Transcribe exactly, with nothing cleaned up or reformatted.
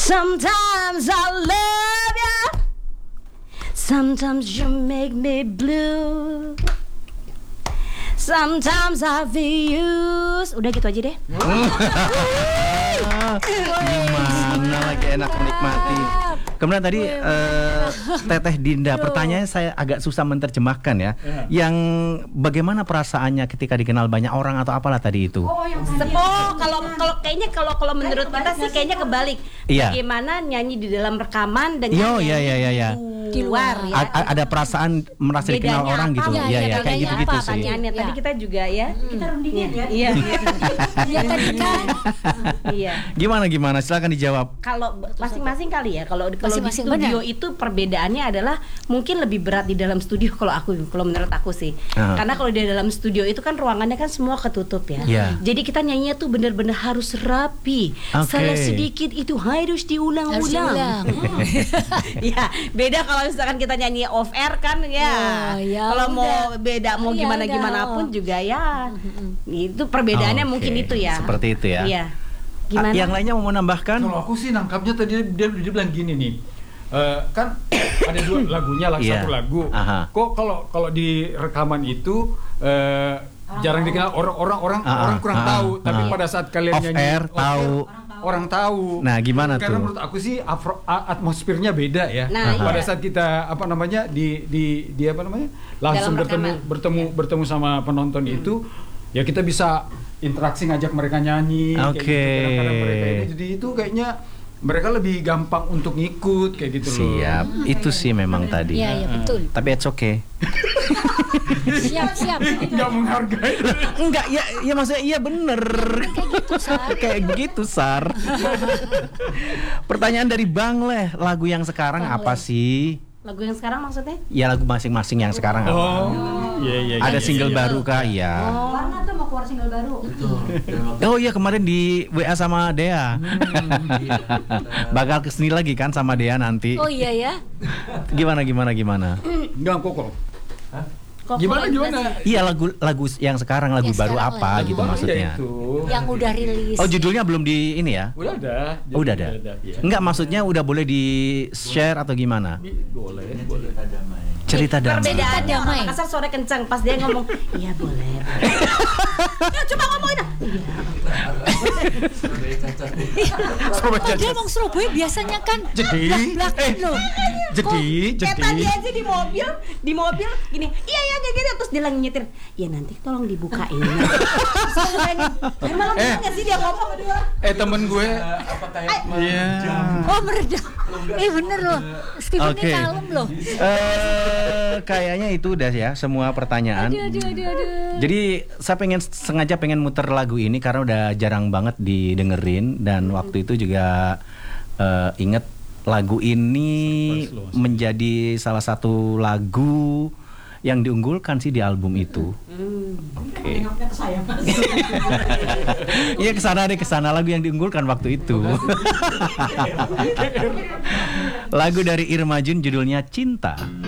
Sometimes I love you, sometimes you make me blue, sometimes I feel used. Udah gitu aja deh. Gimana lagi enak menikmati. Kemudian tadi uh, Teteh Dinda, pertanyaannya saya agak susah menerjemahkan ya. Yang bagaimana perasaannya ketika dikenal banyak orang atau apalah tadi itu? Oh, yang tadi. Oh, kalau kalau kayaknya kalau kalau menurut kita sih kayaknya kebalik. Iya. Bagaimana nyanyi di dalam rekaman dengan Yo, ya, ya, ya, ya. di luar ya. A- ada perasaan merasa dikenal Bedanya orang apa? gitu. Ya, Iya, ya, ya, kayak gitu-gitu apa sih. pertanyaannya? Tadi Ya. kita juga ya. Kita rundingin ya. Iya. Iya tadi kan. Iya. Gimana gimana? Silakan dijawab. Kalau masing-masing kali ya. Kalau kalau di Masing-masing, studio benar. itu perbedaannya adalah mungkin lebih berat di dalam studio kalau aku kalau menurut aku sih. Ah. Karena kalau di dalam studio itu kan ruangannya kan semua ketutup ya. Iya. Jadi kita nyanyinya tuh benar-benar harus rapi. Oke. Salah sedikit itu harus Harus diulang-ulang. diulang. Ya, beda kalau misalkan kita nyanyi off air kan ya. Oh, ya kalau mau udah. beda mau Ya gimana udah, gimana oh. pun juga ya. Itu perbedaannya Oke, mungkin itu ya. seperti itu ya. Iya. Ah, Gimana? yang lainnya mau menambahkan? Kalau aku sih nangkapnya tadi dia, dia bilang gini nih. Eh, kan ada dua lagunya lah, Iya. satu lagu. Aha. Kok kalau kalau di rekaman itu eh, jarang dikenal orang-orang orang Ah, orang kurang ah, tahu, ah. tapi pada saat kalian Off nyanyi air, tahu. orang tahu. Nah, gimana Karena tuh? menurut aku sih afro- a- atmosfernya beda ya. Nah, Pada iya. saat kita apa namanya di di di apa namanya langsung Dalam bertemu rekaman. bertemu bertemu sama penonton itu, ya kita bisa interaksi ngajak mereka nyanyi. kayak Oke. gitu. Kadang-kadang mereka ini jadi itu kayaknya mereka lebih gampang untuk ngikut kayak gitu loh. Siap, itu sih memang tadi. Iya, iya betul. Tapi it's okay. Siap, siap. Nggak menghargai. Enggak, ya, ya maksudnya iya bener. Kayak gitu, Sar. Kayak begitu, Sar. Pertanyaan dari Bang Leh, lagu yang sekarang Bang apa Leh. sih? Lagu yang sekarang maksudnya? Ya lagu masing-masing yang sekarang apa? Oh, iya iya. Ada iya, single iya. baru kah? Iya. Warna tuh mau keluar single baru. Oh iya, kemarin di W A sama Dea. Bakal kesini lagi kan sama Dea nanti. Oh iya ya. Gimana gimana gimana? Enggak kok kok. Kok Gimana kalau gimana? Iya, lagu lagu yang sekarang lagu Yang baru sekarang apa lagu gitu Baru ya maksudnya. itu. Yang udah rilis. Oh, judulnya belum di ini ya? Udah ada. Oh, udah ada. iya. Enggak, maksudnya udah boleh di share atau gimana? Boleh, boleh. Cerita damai. perbedaannya Cerita damai. orang Makassar suara kencang pas dia ngomong iya boleh. Ya coba ngomongin. Oh, dia emang Surabaya biasanya kan Jadi, belak-belakan eh, loh. Jadi, Kayak jadi. tadi aja di mobil, di mobil gini, iya iya kayak gitu terus dia lagi nyetir. Ya nanti tolong dibukain. Terus saya bayangin, emang Eh. nggak sih dia ngomong? Eh temen gue. Iya. Oh meredam. Eh bener loh. Steven Oke. ini kalem loh. Eh, kayaknya itu udah ya semua pertanyaan. Aduh aduh aduh aduh. Jadi saya pengen sengaja pengen muter lagu ini karena udah jarang banget didengerin dan waktu itu juga eh, inget lagu ini menjadi salah satu lagu yang diunggulkan sih di album itu. Oke. Iya kesana deh kesana lagu yang diunggulkan waktu itu. Lagu dari Irma Jun judulnya Cinta.